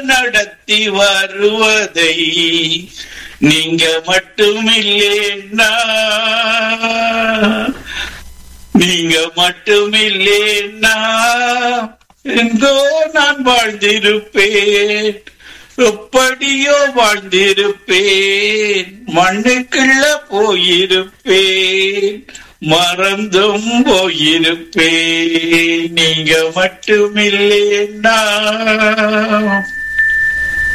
நடத்தி வருவதை நீங்க மட்டுமில்லேன்னா, நீங்க மட்டுமில்லேன்னா எங்கோ நான் வாழ்ந்திருப்பேன், எப்படியோ வாழ்ந்திருப்பேன், மண்ணுக்குள்ள போயிருப்பேன், மறந்தும் போயிருப்பேன், நீங்க மட்டுமில்லேன்னா.